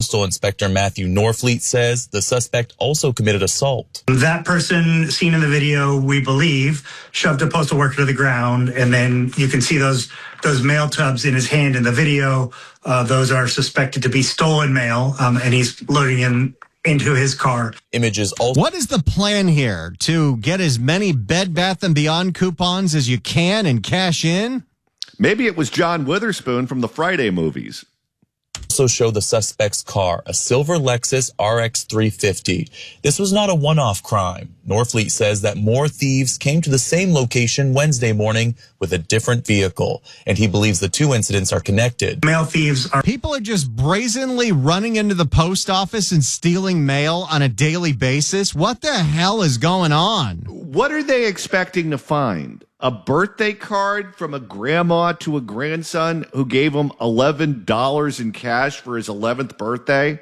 Postal Inspector Matthew Norfleet says the suspect also committed assault. That person seen in the video, we believe, shoved a postal worker to the ground, and then you can see those mail tubs in his hand in the video. Those are suspected to be stolen mail, and he's loading them into his car. Images also. What is the plan here? To get as many Bed Bath & Beyond coupons as you can and cash in? Maybe it was John Witherspoon from the Friday movies. Also show the suspect's car, a silver Lexus RX 350. This was not a one-off crime. Norfleet says that more thieves came to the same location Wednesday morning with a different vehicle, and he believes the two incidents are connected. Mail thieves are... People are just brazenly running into the post office and stealing mail on a daily basis. What the hell is going on? What are they expecting to find? A birthday card from a grandma to a grandson who gave him $11 in cash for his 11th birthday?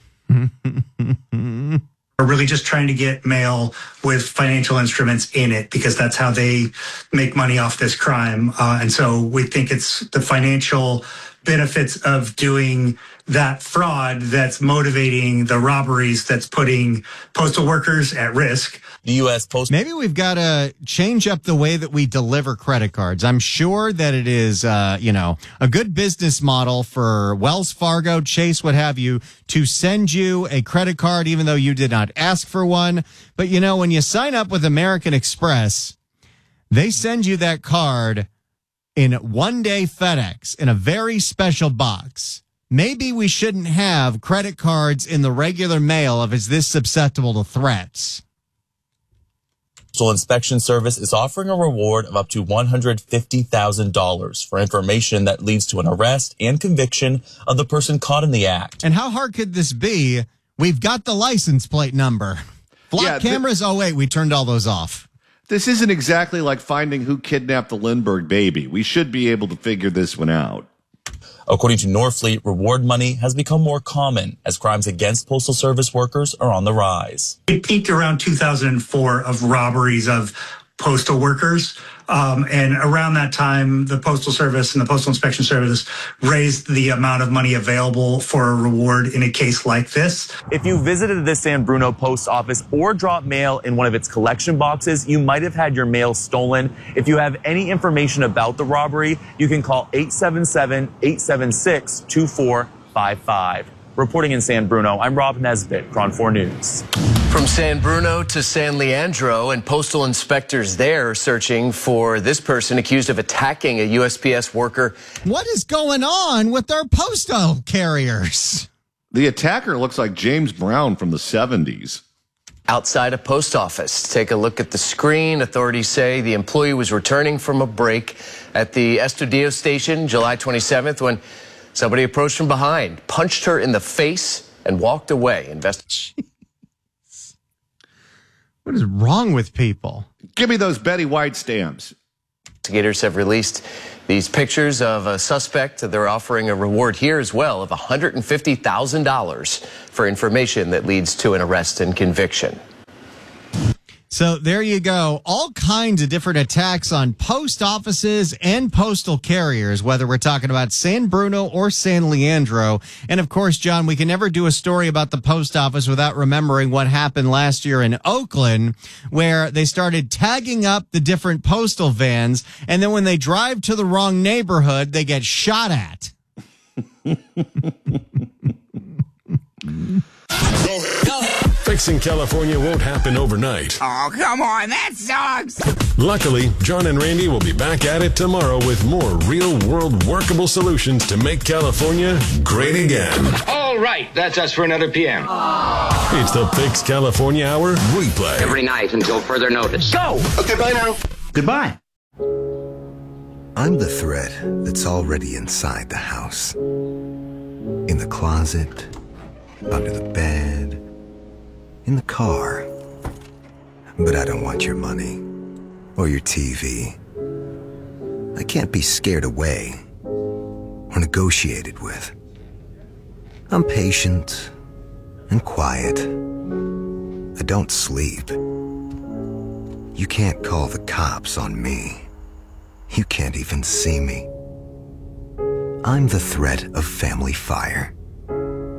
We're really just trying to get mail with financial instruments in it because that's how they make money off this crime. And so we think it's the financial benefits of doing that fraud that's motivating the robberies, that's putting postal workers at risk. The U.S. Post. Maybe we've got to change up the way that we deliver credit cards. I'm sure that it is, a good business model for Wells Fargo, Chase, what have you, to send you a credit card even though you did not ask for one. But, when you sign up with American Express, they send you that card in one-day FedEx in a very special box. Maybe we shouldn't have credit cards in the regular mail if it's this susceptible to threats. Postal Inspection Service is offering a reward of up to $150,000 for information that leads to an arrest and conviction of the person caught in the act. And how hard could this be? We've got the license plate number. Flock cameras, wait, we turned all those off. This isn't exactly like finding who kidnapped the Lindbergh baby. We should be able to figure this one out. According to Norfleet, reward money has become more common as crimes against Postal Service workers are on the rise. It peaked around 2004 of robberies of postal workers. And around that time, the Postal Service and the Postal Inspection Service raised the amount of money available for a reward in a case like this. If you visited the San Bruno post office or dropped mail in one of its collection boxes, you might have had your mail stolen. If you have any information about the robbery, you can call 877-876-2455. Reporting in San Bruno, I'm Rob Nesbitt, KRON 4 News. From San Bruno to San Leandro, and postal inspectors there searching for this person accused of attacking a USPS worker. What is going on with our postal carriers? The attacker looks like James Brown from the 70s. Outside a post office. Take a look at the screen. Authorities say the employee was returning from a break at the Estudillo station July 27th when somebody approached from behind, punched her in the face, and walked away. What is wrong with people? Give me those Betty White stamps. Investigators have released these pictures of a suspect. They're offering a reward here as well of $150,000 for information that leads to an arrest and conviction. So there you go. All kinds of different attacks on post offices and postal carriers, whether we're talking about San Bruno or San Leandro. And of course, John, we can never do a story about the post office without remembering what happened last year in Oakland, where they started tagging up the different postal vans. And then when they drive to the wrong neighborhood, they get shot at. Fixing California won't happen overnight. Oh, come on, that sucks. Luckily, John and Randy will be back at it tomorrow with more real-world workable solutions to make California great again. All right, that's us for another PM. It's the Fix California Hour replay. Every night until further notice. Go! Okay, bye now. Goodbye. I'm the threat that's already inside the house. In the closet, under the bed, in the car. But I don't want your money or your TV. I can't be scared away or negotiated with. I'm patient and quiet. I don't sleep. You can't call the cops on me. You can't even see me. I'm the threat of family fire.